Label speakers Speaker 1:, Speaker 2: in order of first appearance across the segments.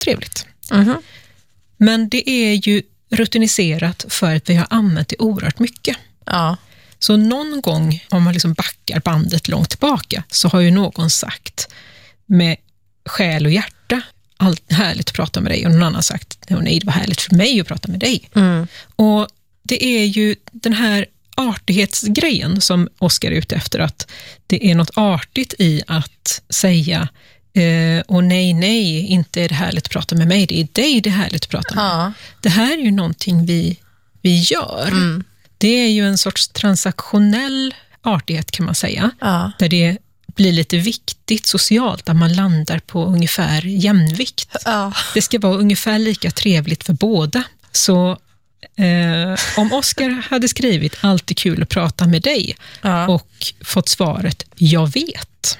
Speaker 1: trevligt. Men det är ju rutiniserat för att vi har använt det oerhört mycket.
Speaker 2: Ja.
Speaker 1: Så någon gång, om man liksom backar bandet långt tillbaka, så har ju någon sagt med själ och hjärta, allt härligt att prata med dig, och någon annan sagt, nej, det var härligt för mig att prata med dig. Och det är ju den här artighetsgrejen som Oscar är ute efter, att det är något artigt i att säga och nej, inte är det härligt att prata med mig, det är dig det är härligt att prata med.
Speaker 2: Ja.
Speaker 1: Det här är ju någonting vi gör. Det är ju en sorts transaktionell artighet, kan man säga, där det blir lite viktigt socialt, att man landar på ungefär jämnvikt. Det ska vara ungefär lika trevligt för båda. Så om Oscar hade skrivit alltid kul att prata med dig och fått svaret jag vet.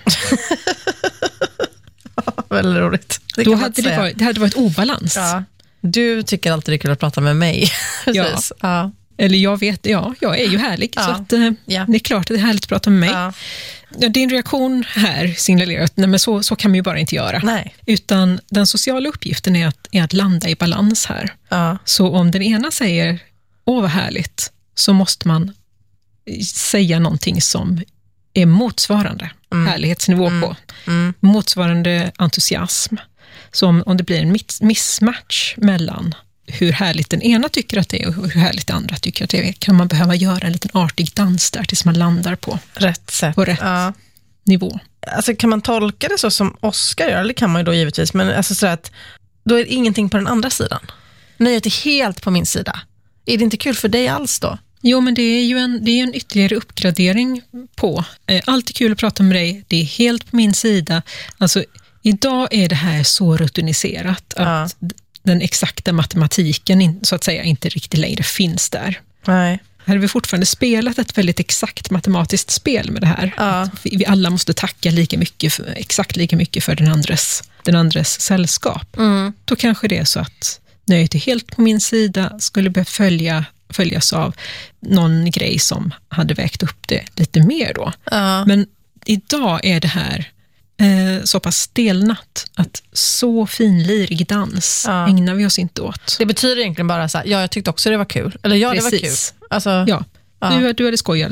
Speaker 2: Väldigt roligt.
Speaker 1: Då hade det hade varit obalans.
Speaker 2: Ja. Du tycker alltid det är kul att prata med mig. Precis. Ja.
Speaker 1: Eller jag vet, jag är ju härlig. Så att, det är klart att det är härligt att prata med mig. Din reaktion här signalerar att nej, men så kan man ju bara inte göra.
Speaker 2: Nej.
Speaker 1: Utan den sociala uppgiften är att landa i balans här. Så om den ena säger åh vad härligt, så måste man säga någonting som är motsvarande härlighetsnivå på. Motsvarande entusiasm. Så om det blir en mismatch mellan hur härligt den ena tycker att det är och hur härligt den andra tycker att det är, kan man behöva göra en liten artig dans där tills man landar på
Speaker 2: rätt sätt.
Speaker 1: På rätt nivå.
Speaker 2: Alltså kan man tolka det så som Oscar gör, eller kan man ju då givetvis, men alltså så att då är det ingenting på den andra sidan. Nöjet är helt på min sida. Är det inte kul för dig alls då?
Speaker 1: Jo, men det är ju en ytterligare uppgradering på. Alltid kul att prata med dig, det är helt på min sida. Alltså idag är det här så rutiniserat att den exakta matematiken så att säga inte riktigt längre finns där. Nej. Hade vi fortfarande spelat ett väldigt exakt matematiskt spel med det här. Vi alla måste tacka exakt lika mycket för den andres sällskap. Då kanske det är så att nöjet är helt på min sida skulle behöva följas av någon grej som hade vägt upp det lite mer då. Men idag är det här så pass stelnat att så finlirig dans ägnar vi oss inte åt.
Speaker 2: Det betyder egentligen bara så här, jag tyckte också det var kul. Eller det var kul. Alltså,
Speaker 1: du hade skoj,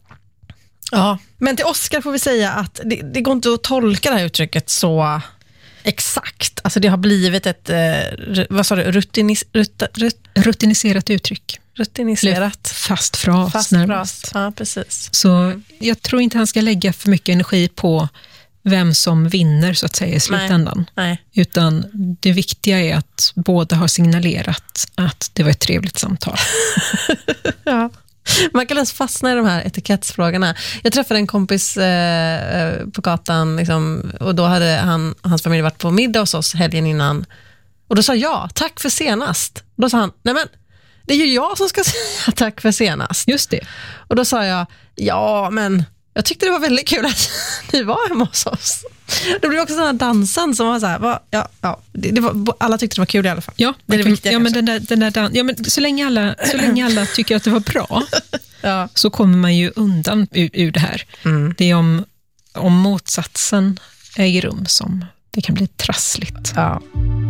Speaker 2: Ja, men till Oscar får vi säga att det går inte att tolka det här uttrycket så exakt. Alltså det har blivit ett vad sa du?
Speaker 1: Rutiniserat uttryck.
Speaker 2: Rutiniserat.
Speaker 1: Fast fras.
Speaker 2: Ja, precis.
Speaker 1: Så jag tror inte han ska lägga för mycket energi på vem som vinner så att säga i slutändan.
Speaker 2: Nej.
Speaker 1: Utan det viktiga är att båda har signalerat att det var ett trevligt samtal.
Speaker 2: Ja. Man kan läsa fastna i de här etikettsfrågorna. Jag träffade en kompis på gatan liksom, och då hade hans familj varit på middag hos oss helgen innan. Och då sa jag, tack för senast. Då sa han, nej men det är ju jag som ska säga tack för senast.
Speaker 1: Just det.
Speaker 2: Och då sa jag, ja men jag tyckte det var väldigt kul att ni var hemma hos oss. Det blev också sån här dansen som var så här, det var, alla tyckte det var kul i alla fall.
Speaker 1: Ja,
Speaker 2: det är det viktiga.
Speaker 1: Ja, men så länge alla tycker att det var bra så kommer man ju undan ur det här. Det är om motsatsen äger rum som det kan bli trassligt.
Speaker 2: Ja.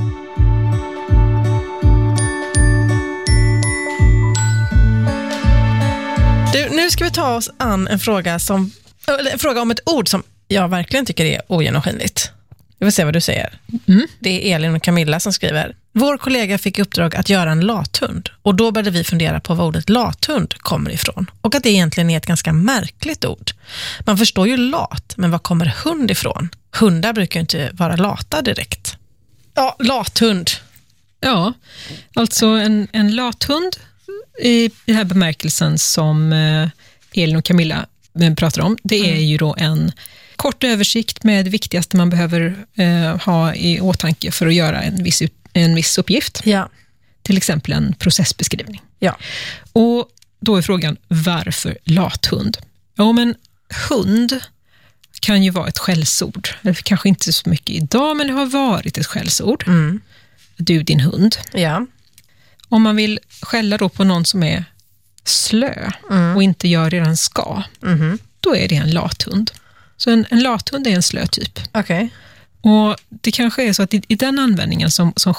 Speaker 2: Nu ska vi ta oss an en fråga om ett ord som jag verkligen tycker är ogenomskinligt. Jag vill se vad du säger. Det är Elin och Camilla som skriver. Vår kollega fick uppdrag att göra en lathund och då började vi fundera på var ordet lathund kommer ifrån och att det egentligen är ett ganska märkligt ord. Man förstår ju lat, men var kommer hund ifrån? Hundar brukar ju inte vara lata direkt. Ja, lathund.
Speaker 1: Ja, alltså en lathund i den här bemärkelsen som Elin och Camilla pratar om, det är ju då en kort översikt med det viktigaste man behöver ha i åtanke för att göra en viss uppgift.
Speaker 2: Ja.
Speaker 1: Till exempel en processbeskrivning.
Speaker 2: Ja.
Speaker 1: Och då är frågan, varför lathund? Ja, men hund kan ju vara ett skällsord. Kanske inte så mycket idag, men det har varit ett skällsord. Du, din hund.
Speaker 2: Ja.
Speaker 1: Om man vill skälla då på någon som är slö och inte gör det den ska, då är det en lathund. Så en lathund är en slö typ.
Speaker 2: Okej.
Speaker 1: Och det kanske är så att i den användningen som